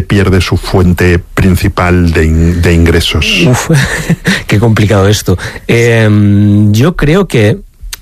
pierde su fuente principal de ingresos? Uf, qué complicado esto. Yo creo que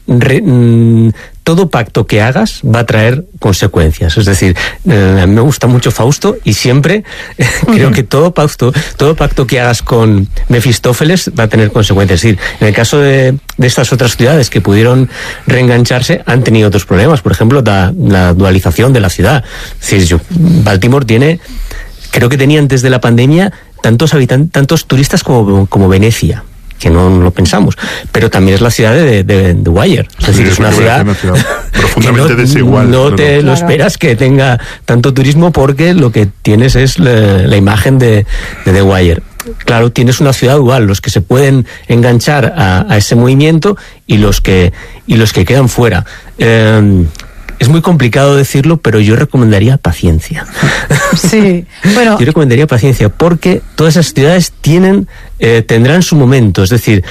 todo pacto que hagas va a traer consecuencias. Es decir, a mí me gusta mucho Fausto y siempre creo que todo pacto que hagas con Mefistófeles va a tener consecuencias. Es decir, en el caso de estas otras ciudades que pudieron reengancharse, han tenido otros problemas. Por ejemplo, la dualización de la ciudad. Es decir, Baltimore creo que tenía antes de la pandemia tantos turistas como Venecia, que no lo pensamos, pero también es la ciudad de Wire. Es decir, es una ciudad profundamente desigual. No te lo esperas que tenga tanto turismo, porque lo que tienes es la imagen de The Wire. Claro, tienes una ciudad dual, los que se pueden enganchar a ese movimiento y los que quedan fuera. Es muy complicado decirlo, pero yo recomendaría paciencia. Sí, bueno. Yo recomendaría paciencia, porque todas esas ciudades tendrán su momento. Es decir,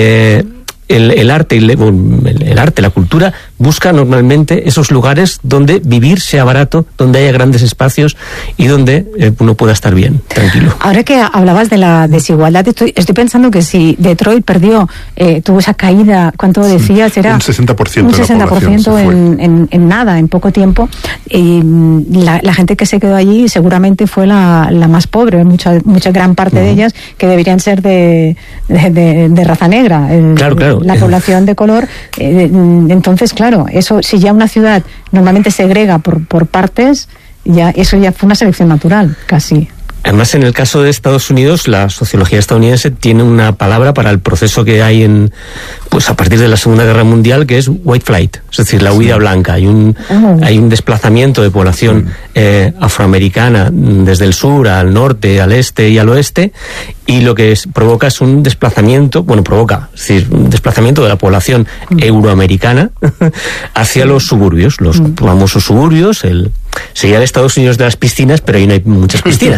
el arte, la cultura, busca normalmente esos lugares donde vivir sea barato, donde haya grandes espacios y donde uno pueda estar bien, tranquilo. Ahora que hablabas de la desigualdad, estoy pensando que si Detroit tuvo esa caída, ¿cuánto decías? Era un 60%. Un de la 60% en nada, en poco tiempo. Y la gente que se quedó allí seguramente fue la más pobre, mucha gran parte de ellas que deberían ser de raza negra. Claro. La población de color. Entonces, claro, eso, si ya una ciudad normalmente segrega por partes, eso ya fue una selección natural, casi. Además, en el caso de Estados Unidos, la sociología estadounidense tiene una palabra para el proceso que hay a partir de la Segunda Guerra Mundial, que es white flight, es decir, la huida blanca. Hay un desplazamiento de población afroamericana desde el sur al norte, al este y al oeste, y lo que provoca es un desplazamiento, es decir, un desplazamiento de la población euroamericana hacia los suburbios, los famosos suburbios. Sería el Estados Unidos de las piscinas, pero ahí no hay muchas piscinas.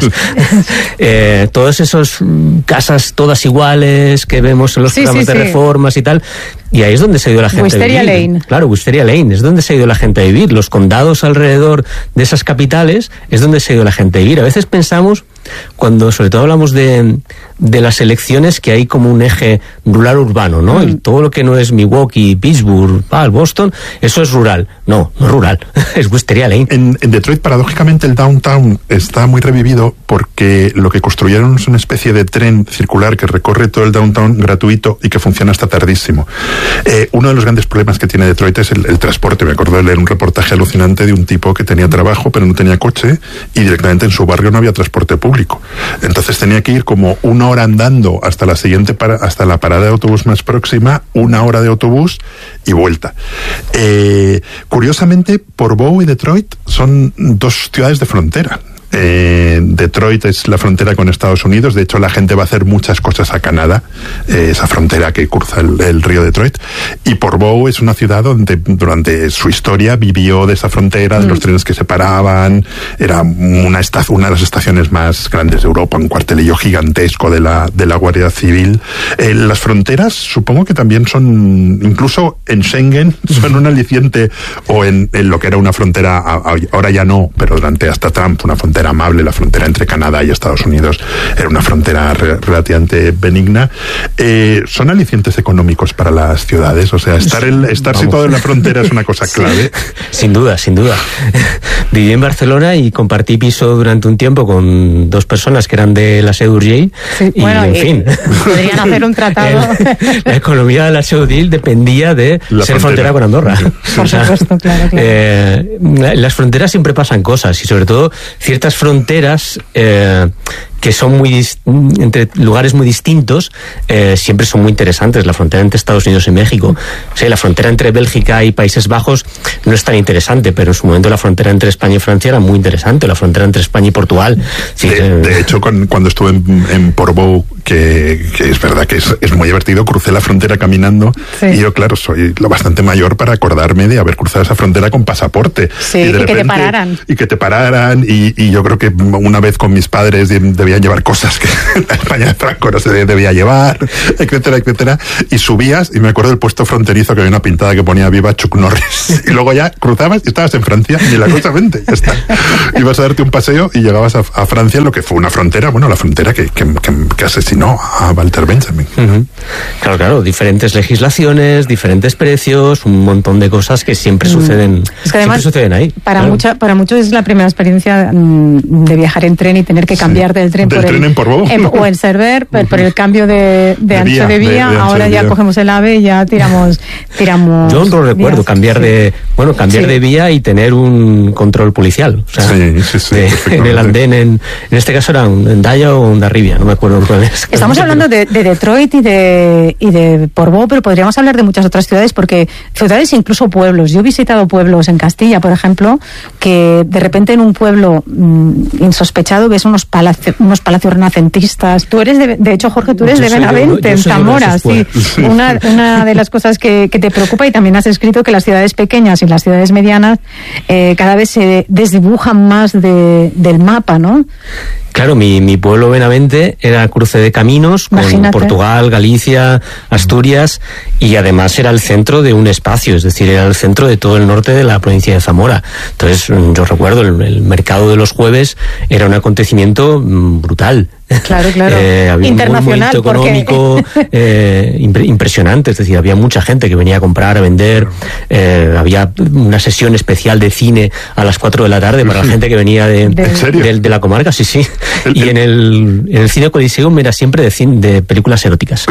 Todas esas casas todas iguales que vemos en los programas de reformas y tal, y ahí es donde se ha ido la gente Wisteria a vivir. Lane. Claro, Wisteria Lane, es donde se ha ido la gente a vivir. Los condados alrededor de esas capitales es donde se ha ido la gente a vivir. A veces pensamos, cuando sobre todo hablamos de las elecciones, que hay como un eje rural-urbano, ¿no? Y todo lo que no es Milwaukee, Pittsburgh, Boston, eso es rural. No es rural, es Wisteria Lane. En Detroit, paradójicamente, el downtown está muy revivido porque lo que construyeron es una especie de tren circular que recorre todo el downtown gratuito y que funciona hasta tardísimo. Uno de los grandes problemas que tiene Detroit es el transporte. Me acuerdo de leer un reportaje alucinante de un tipo que tenía trabajo pero no tenía coche, y directamente en su barrio no había transporte público. Entonces tenía que ir como 1 hora andando hasta hasta la parada de autobús más próxima, 1 hora de autobús y vuelta. Curiosamente, Portbou y Detroit son 2 ciudades de frontera. Detroit es la frontera con Estados Unidos. De hecho, la gente va a hacer muchas cosas a Canadá, esa frontera que cruza el río Detroit. Y Portbou es una ciudad donde durante su historia vivió de esa frontera, de los trenes que se paraban. Era una de las estaciones más grandes de Europa, un cuartelillo gigantesco de la Guardia Civil. Las fronteras, supongo que también son, incluso en Schengen, son un aliciente, o en lo que era una frontera, ahora ya no, pero durante hasta Trump, una frontera amable. La frontera entre Canadá y Estados Unidos era una frontera relativamente benigna. Son alicientes económicos para las ciudades, o sea, estar situado en la frontera es una cosa clave. Sin duda. Viví en Barcelona y compartí piso durante un tiempo con 2 personas que eran de la Seu d'Urgell. Sí, y, en fin, podrían hacer un tratado. La economía de la Seu d'Urgell dependía de ser frontera con Andorra. Por supuesto, claro. Las fronteras siempre pasan cosas, y sobre todo ciertas fronteras que son entre lugares muy distintos, siempre son muy interesantes. La frontera entre Estados Unidos y México, la frontera entre Bélgica y Países Bajos no es tan interesante, pero en su momento la frontera entre España y Francia era muy interesante, la frontera entre España y Portugal. De hecho, cuando estuve en Portbou, que es verdad que es muy divertido, crucé la frontera caminando, y yo, claro, soy lo bastante mayor para acordarme de haber cruzado esa frontera con pasaporte. Sí, y que te pararan. Y que te pararan, y yo creo que una vez con mis padres de viaje podían llevar cosas que en la España de Franco no se debía llevar, etcétera, etcétera. Y subías, y me acuerdo del puesto fronterizo que había una pintada que ponía viva Chuck Norris. Y luego ya cruzabas y estabas en Francia, milagrosamente, ya está. Ibas a darte un paseo y llegabas a Francia, en lo que fue una frontera, bueno, la frontera que asesinó a Walter Benjamin. Claro, diferentes legislaciones, diferentes precios, un montón de cosas que siempre suceden. Es que además, suceden ahí. Para muchos es la primera experiencia de viajar en tren y tener que cambiar del tren o en Cerver por el cambio de ancho de vía. Ahora ya cogemos el AVE y ya tiramos. Yo no recuerdo cambiar de vía y tener un control policial. O sea, en el andén, en este caso era un Endaya o un Darribia, no me acuerdo cuál es. Estamos hablando de Detroit y de Portbou, pero podríamos hablar de muchas otras ciudades, porque ciudades e incluso pueblos. Yo he visitado pueblos en Castilla, por ejemplo, que de repente en un pueblo insospechado ves unos palacios renacentistas. Tú eres de hecho, Jorge, tú eres de Benavente, en Zamora. Sí. Una de las cosas que te preocupa, y también has escrito que las ciudades pequeñas y las ciudades medianas cada vez se desdibujan más del mapa, ¿no? Claro, mi pueblo Benavente era cruce de caminos con Portugal, Galicia, Asturias, y además era el centro de un espacio, es decir, era el centro de todo el norte de la provincia de Zamora. Entonces, yo recuerdo, el mercado de los jueves era un acontecimiento brutal. Claro. Había internacional, un movimiento económico impresionante, es decir, había mucha gente que venía a comprar, a vender, había una sesión especial de cine a las 4 de la tarde para la gente que venía de la comarca, sí. Y en el cine Coliseum era siempre de películas eróticas.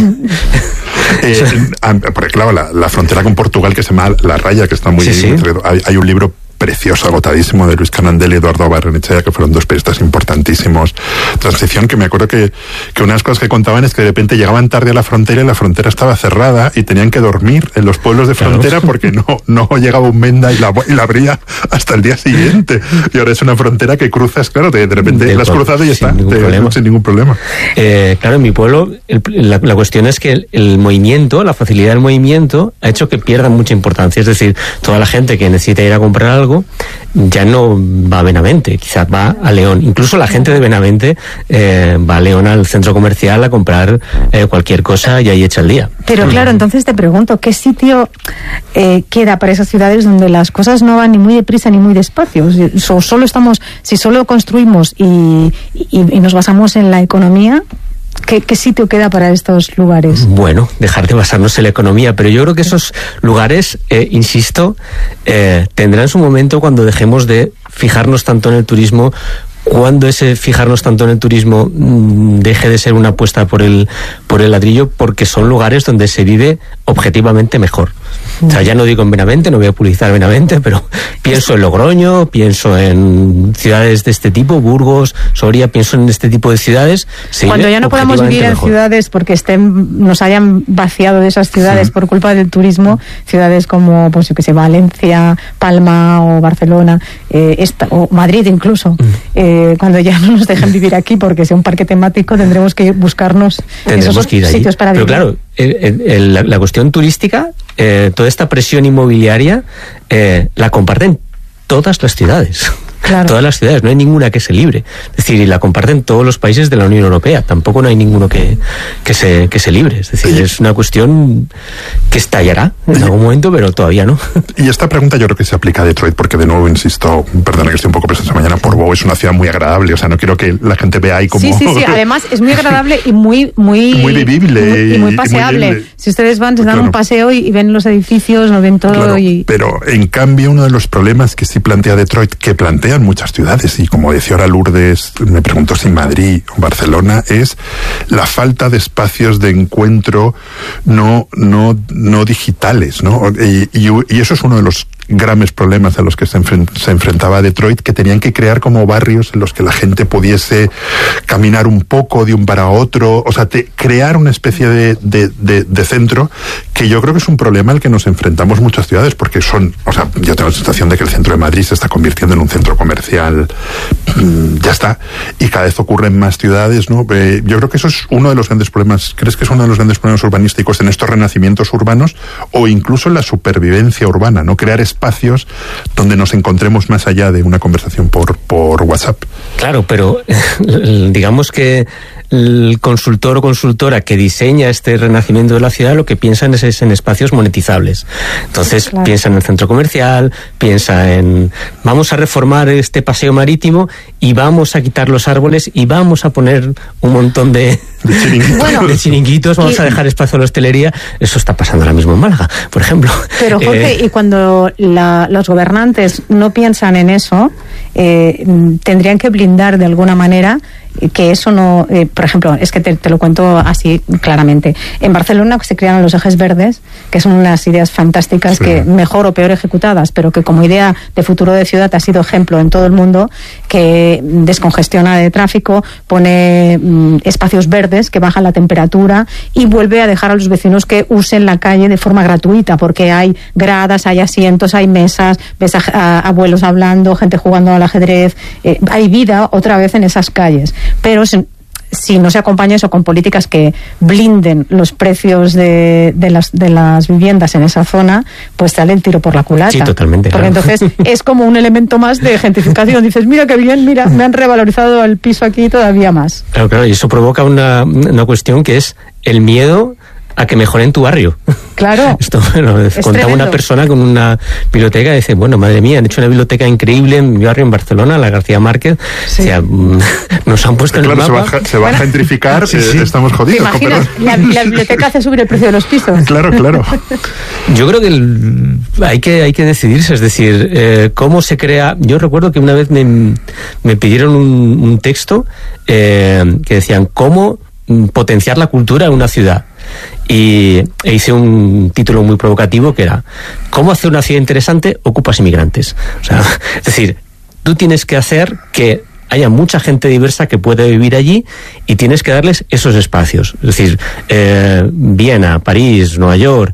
Porque claro, la frontera con Portugal, que se llama La Raya, que está muy... Hay un libro precioso, agotadísimo, de Luis Canandel y Eduardo Barrenechea, que fueron dos periodistas importantísimos. Transición, que me acuerdo que una de las cosas que contaban es que de repente llegaban tarde a la frontera y la frontera estaba cerrada y tenían que dormir en los pueblos de frontera porque no llegaba un Menda y la abría hasta el día siguiente. Y ahora es una frontera que cruzas, claro, de repente la has cruzado y ya está, sin ningún problema. Claro, en mi pueblo la cuestión es que el movimiento, la facilidad del movimiento ha hecho que pierda mucha importancia. Es decir, toda la gente que necesita ir a comprar algo ya no va a Benavente, quizás va a León. Incluso la gente de Benavente va a León, al centro comercial, a comprar cualquier cosa y ahí echa el día. Pero claro, entonces te pregunto, ¿qué sitio queda para esas ciudades donde las cosas no van ni muy deprisa ni muy despacio? Si solo construimos y nos basamos en la economía, ¿qué sitio queda para estos lugares? Bueno, dejar de basarnos en la economía, pero yo creo que esos lugares, insisto, tendrán su momento cuando dejemos de fijarnos tanto en el turismo, cuando ese fijarnos tanto en el turismo deje de ser una apuesta por el ladrillo, porque son lugares donde se vive objetivamente mejor. O sea, ya no digo en Benavente, no voy a publicitar Benavente, pero pienso en Logroño, pienso en ciudades de este tipo, Burgos, Soria, pienso en este tipo de ciudades. Cuando ya no podamos vivir en ciudades porque nos hayan vaciado de esas ciudades por culpa del turismo, ciudades como, pues yo que sé, Valencia, Palma o Barcelona, o Madrid incluso, cuando ya no nos dejen vivir aquí porque sea un parque temático, tendremos que buscarnos esos sitios para vivir. Pero claro, la cuestión turística, toda esta presión inmobiliaria la comparten todas las ciudades. Claro. Todas las ciudades, no hay ninguna que se libre. Es decir, y la comparten todos los países de la Unión Europea. Tampoco no hay ninguno que se libre. Es decir, es una cuestión que estallará en algún momento, pero todavía no. Y esta pregunta yo creo que se aplica a Detroit, porque de nuevo insisto, perdona que estoy un poco presente mañana, Portbou es una ciudad muy agradable. O sea, no quiero que la gente vea ahí como... Sí. Además, es muy agradable y muy vivible. Y muy paseable. Si ustedes van, se dan un paseo y ven los edificios, lo ven todo. Claro, pero en cambio, uno de los problemas que sí plantea Detroit, que plantean muchas ciudades, y como decía ahora Lourdes, me preguntó si Madrid o Barcelona, es la falta de espacios de encuentro no digitales, ¿no? Y eso es uno de los grandes problemas a los que se enfrentaba Detroit, que tenían que crear como barrios en los que la gente pudiese caminar un poco de un bar a otro, o sea, crear una especie de centro que yo creo que es un problema al que nos enfrentamos muchas ciudades, porque yo tengo la sensación de que el centro de Madrid se está convirtiendo en un centro comercial, ya está, y cada vez ocurre en más ciudades, ¿no? Yo creo que eso es uno de los grandes problemas. ¿Crees que es uno de los grandes problemas urbanísticos en estos renacimientos urbanos, o incluso en la supervivencia urbana, ¿no? Crear espacios donde nos encontremos más allá de una conversación por WhatsApp. Claro, pero digamos que el consultor o consultora que diseña este renacimiento de la ciudad lo que piensan es en espacios monetizables. Entonces piensa en el centro comercial, piensa en vamos a reformar este paseo marítimo y vamos a quitar los árboles y vamos a poner un montón de chiringuitos, vamos a dejar espacio a la hostelería. Eso está pasando ahora mismo en Málaga, por ejemplo. Pero Jorge, y cuando los gobernantes no piensan en eso, tendrían que blindar de alguna manera que eso no, por ejemplo, es que te lo cuento así claramente. En Barcelona se crearon los ejes verdes, que son unas ideas fantásticas que mejor o peor ejecutadas, pero que como idea de futuro de ciudad ha sido ejemplo en todo el mundo, que descongestiona de tráfico, pone espacios verdes que bajan la temperatura y vuelve a dejar a los vecinos que usen la calle de forma gratuita, porque hay gradas, hay asientos, hay mesas, ves a abuelos hablando, gente jugando al ajedrez, hay vida otra vez en esas calles. Pero si no se acompaña eso con políticas que blinden los precios de las viviendas en esa zona, pues sale el tiro por la culata. Sí, totalmente. Porque entonces es como un elemento más de gentrificación. Dices, mira qué bien, mira, me han revalorizado el piso aquí todavía más. Claro, y eso provoca una cuestión que es el miedo a que mejoren tu barrio. Claro. Esto contaba una persona con una biblioteca y dice, bueno, madre mía, han hecho una biblioteca increíble en mi barrio en Barcelona, la García Márquez. Sí. O sea, nos han puesto en el mapa. Se va a gentrificar, estamos jodidos. ¿Te imaginas? La biblioteca hace subir el precio de los pisos. Claro. Yo creo que hay que decidirse, es decir, cómo se crea. Yo recuerdo que una vez me pidieron un texto que decían cómo potenciar la cultura en una ciudad. E hice un título muy provocativo que era ¿cómo hacer una ciudad interesante? Ocupas inmigrantes. O sea, es decir, tú tienes que hacer que haya mucha gente diversa que puede vivir allí y tienes que darles esos espacios. Es decir, Viena, París, Nueva York,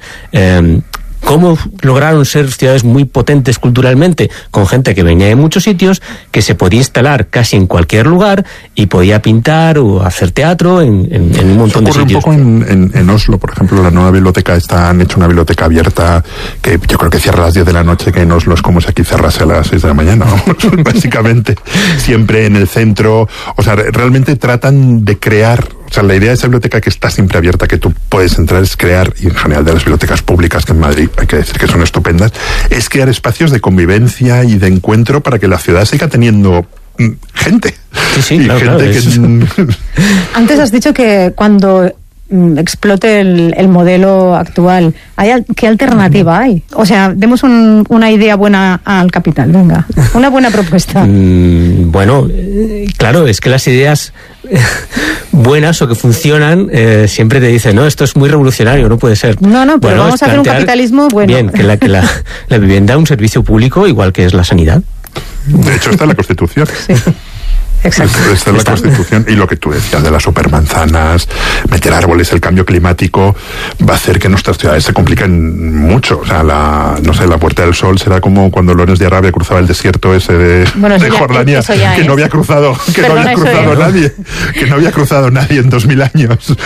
cómo lograron ser ciudades muy potentes culturalmente, con gente que venía de muchos sitios, que se podía instalar casi en cualquier lugar y podía pintar o hacer teatro en un montón de sitios. Ocurre un poco en Oslo, por ejemplo, la nueva biblioteca han hecho una biblioteca abierta que yo creo que cierra a las 10 de la noche, que en Oslo es como si aquí cerrase a las 6 de la mañana, ¿no? Básicamente, siempre en el centro. O sea, realmente tratan de crear. O sea, la idea de esa biblioteca que está siempre abierta, que tú puedes entrar, es crear, y en general de las bibliotecas públicas, que en Madrid hay que decir que son estupendas, es crear espacios de convivencia y de encuentro para que la ciudad siga teniendo gente. Sí, y claro, gente que... Antes has dicho que cuando explote el modelo actual, ¿qué alternativa hay? O sea, demos una idea buena al capital, venga, una buena propuesta. Bueno, claro, es que las ideas buenas o que funcionan siempre te dicen, no, esto es muy revolucionario, no puede ser. No, pero bueno, vamos a hacer un capitalismo bueno. Bien, que la vivienda es un servicio público igual que es la sanidad. De hecho, está en la Constitución. Sí. Exacto. Esta es la Constitución, y lo que tú decías de las supermanzanas, meter árboles, el cambio climático va a hacer que nuestras ciudades se compliquen mucho. O sea, la Puerta del Sol será como cuando Lorenz de Arabia cruzaba el desierto ese de Jordania, que no había cruzado, nadie en 2000 años.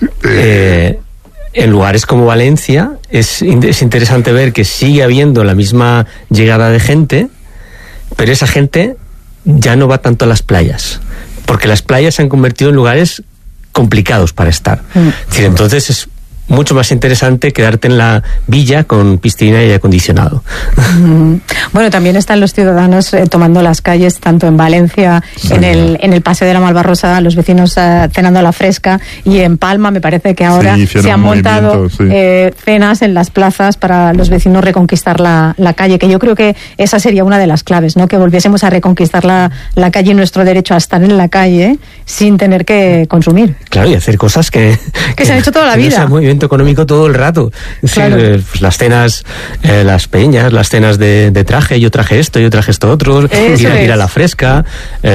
En lugares como Valencia es interesante ver que sigue habiendo la misma llegada de gente, pero esa gente ya no va tanto a las playas, porque las playas se han convertido en lugares complicados para estar. Es decir, entonces es mucho más interesante quedarte en la villa con piscina y aire acondicionado. Bueno, también están los ciudadanos tomando las calles, tanto en Valencia, en el Paseo de la Malvarrosa, los vecinos cenando a la fresca, y en Palma me parece que ahora se han montado cenas en las plazas para los vecinos reconquistar la calle, que yo creo que esa sería una de las claves, ¿no? Que volviésemos a reconquistar la calle y nuestro derecho a estar en la calle sin tener que consumir. Claro, y hacer cosas que se han hecho toda la vida. Muy bien. crecimiento económico todo el rato. Claro. Sí, pues las cenas, las peñas, las cenas de traje, yo traje esto otro, ir a la fresca.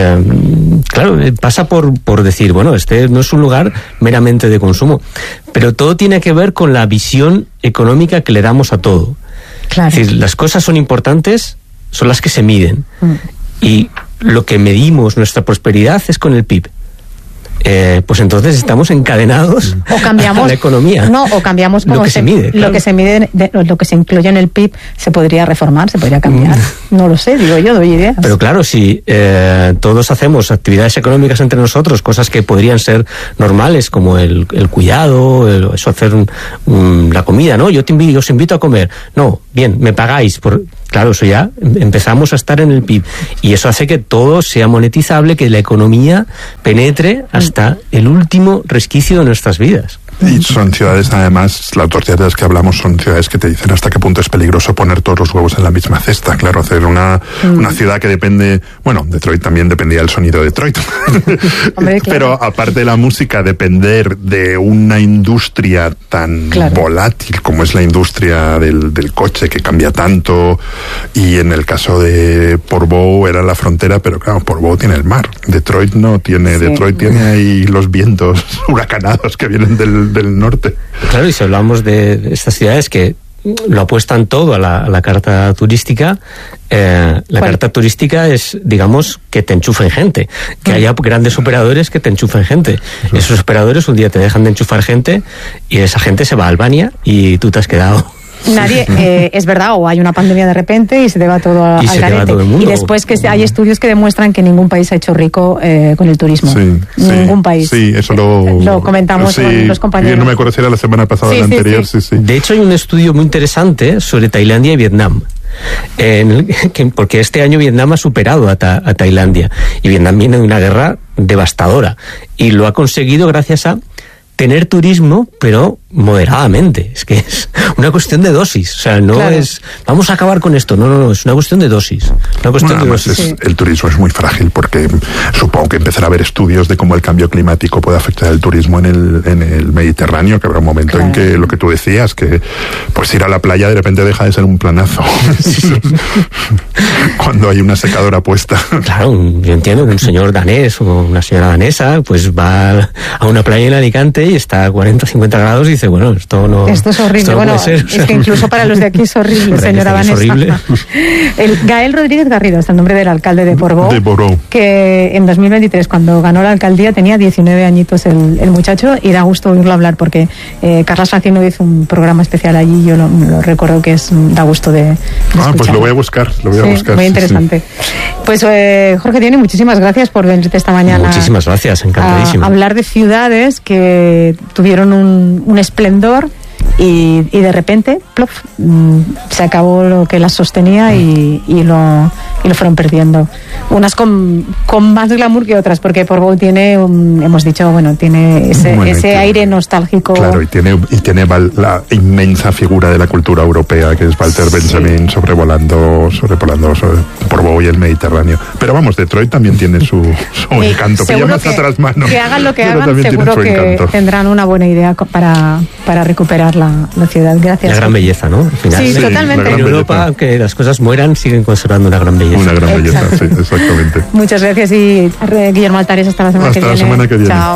Claro, pasa por decir, bueno, este no es un lugar meramente de consumo, pero todo tiene que ver con la visión económica que le damos a todo. Claro. Es decir, las cosas son importantes, son las que se miden. Y lo que medimos nuestra prosperidad es con el PIB. Pues entonces estamos encadenados o cambiamos, a la economía. No, o cambiamos como lo que se mide. Lo que se mide, lo que se incluye en el PIB se podría reformar, se podría cambiar. No lo sé, digo yo, doy ideas. Pero claro, si todos hacemos actividades económicas entre nosotros, cosas que podrían ser normales, como el cuidado, eso, hacer la comida, ¿no? Yo os invito a comer. No, bien, me pagáis por... Claro, eso ya empezamos a estar en el PIB. Y eso hace que todo sea monetizable, que la economía penetre hasta el último resquicio de nuestras vidas. Y son ciudades, además, las dos ciudades de las que hablamos son ciudades que te dicen hasta qué punto es peligroso poner todos los huevos en la misma cesta. Claro, hacer una ciudad que depende... Bueno, Detroit también dependía del sonido de Detroit. Hombre, claro. Pero aparte de la música, depender de una industria tan volátil como es la industria del coche, que cambia tanto. Y en el caso de Portbou era la frontera, pero claro, Portbou tiene el mar. Detroit no tiene. Sí. Detroit tiene ahí los vientos huracanados que vienen del norte. Claro, y si hablamos de estas ciudades que lo apuestan todo a la carta turística, carta turística es, digamos, que te enchufen gente, que haya grandes operadores que te enchufen gente. Esos operadores un día te dejan de enchufar gente y esa gente se va a Albania y tú te has quedado... Nadie, es verdad, o hay una pandemia de repente y se te va todo al garete. Y después que hay estudios que demuestran que ningún país ha hecho rico con el turismo. Ningún país. Sí, eso lo comentamos con los compañeros. No me acuerdo si era la semana pasada o la anterior. Sí. De hecho, hay un estudio muy interesante sobre Tailandia y Vietnam. Porque este año Vietnam ha superado a Tailandia. Y Vietnam viene de una guerra devastadora. Y lo ha conseguido gracias a tener turismo, pero moderadamente. Es que es una cuestión de dosis. O sea, no es vamos a acabar con esto. No, es una cuestión de dosis. El turismo es muy frágil porque supongo que empezará a haber estudios de cómo el cambio climático puede afectar el turismo en el Mediterráneo, que habrá un momento en que lo que tú decías, que pues ir a la playa de repente deja de ser un planazo. Cuando hay una secadora puesta. Claro, yo entiendo que un señor danés o una señora danesa pues va a una playa en Alicante y está a 40 o 50 grados y dice, bueno, esto es horrible. Esto no puede ser. Es que incluso para los de aquí es horrible, señora Vanessa. Es horrible. Gael Rodríguez Garrido es el nombre del alcalde de Portbou, que en 2023, cuando ganó la alcaldía, tenía 19 añitos el muchacho, y da gusto oírlo hablar porque Carlas Facino hizo un programa especial allí, yo lo recuerdo, que da gusto de escuchar. Pues lo voy a buscar, muy interesante. Pues Jorge Dioni, muchísimas gracias por venirte esta mañana. Muchísimas gracias, encantadísimo. A hablar de ciudades que tuvieron un esplendor y de repente plof, se acabó lo que las sostenía y lo fueron perdiendo. Unas con más glamour que otras, porque Portbou tiene hemos dicho, tiene ese aire nostálgico. Claro, y tiene la inmensa figura de la cultura europea, que es Walter Benjamin sobrepolando Portbou y el Mediterráneo. Pero vamos, Detroit también tiene su encanto. Seguro que otras manos, que hagan lo que hagan, seguro que tendrán una buena idea para recuperar la ciudad. Gracias. La gran belleza, ¿no? Al final, sí, totalmente. En Europa, aunque las cosas mueran, siguen conservando una gran belleza. Una gran belleza, sí, exactamente. Muchas gracias, y Guillermo Altares, hasta la semana que viene. Hasta la semana que viene. Chao.